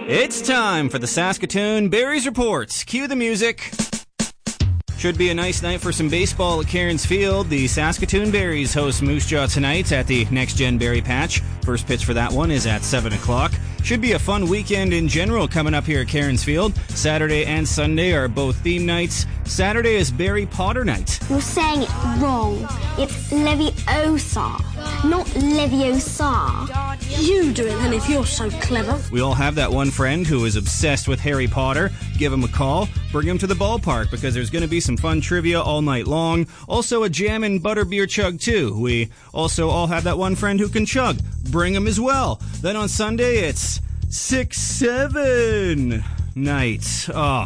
It's time for the Saskatoon Berries Reports. Cue the music. Should be a nice night for some baseball at Cairns Field. The Saskatoon Berries host Moose Jaw tonight at the Next Gen Berry Patch. First pitch for that one is at 7 o'clock. Should be a fun weekend in general coming up here at Cairns Field. Saturday and Sunday are both theme nights. Saturday is Barry Potter night. You're saying it wrong. It's Leviosa, not Leviosa. You do it then if you're so clever. We all have that one friend who is obsessed with Harry Potter. Give him a call. Bring him to the ballpark because there's going to be some fun trivia all night long. Also a jam and butterbeer chug too. We also all have that one friend who can chug. Bring him as well. Then on Sunday it's 6-7 night. Oh.